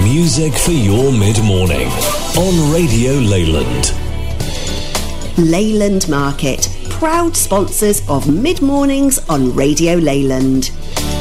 Music for your mid-morning on Radio Leyland. Leyland Market, proud sponsors of Mid-Mornings on Radio Leyland.